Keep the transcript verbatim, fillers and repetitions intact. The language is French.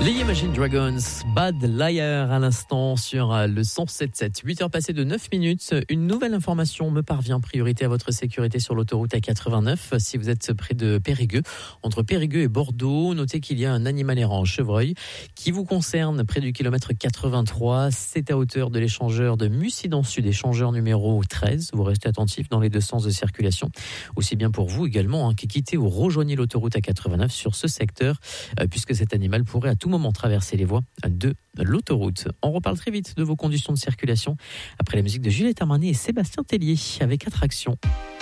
Les Imagine Dragons, Bad Liar à l'instant sur le cent sept sept. huit heures passées de neuf minutes. Une nouvelle information me parvient. Priorité à votre sécurité sur l'autoroute A quatre-vingt-neuf. Si vous êtes près de Périgueux, entre Périgueux et Bordeaux, notez qu'il y a un animal errant, un chevreuil, qui vous concerne près du kilomètre quatre-vingt-trois. C'est à hauteur de l'échangeur de Mussidan Sud, échangeur numéro treize. Vous restez attentif dans les deux sens de circulation. Aussi bien pour vous également, hein, qui quittez ou rejoignez l'autoroute A quatre-vingt-neuf sur ce secteur, euh, puisque cet animal pourrait à tout moment traverser les voies de l'autoroute. On reparle très vite de vos conditions de circulation après la musique de Juliette Armanet et Sébastien Tellier avec Attraction.